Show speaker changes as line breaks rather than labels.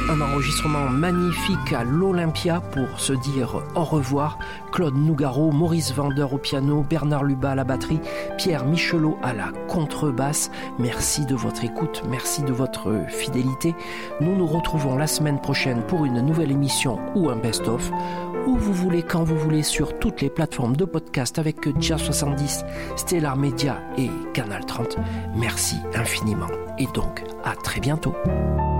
un enregistrement magnifique à l'Olympia pour se dire au revoir. Claude Nougaro, Maurice Vander au piano, Bernard Lubat à la batterie, Pierre Michelot à la contrebasse. Merci de votre écoute, merci de votre fidélité. Nous nous retrouvons la semaine prochaine pour une nouvelle émission ou un best-of, où vous voulez, quand vous voulez, sur toutes les plateformes de podcast avec Jazz 70, Stellar Media et Canal 30. Merci infiniment et donc à très bientôt.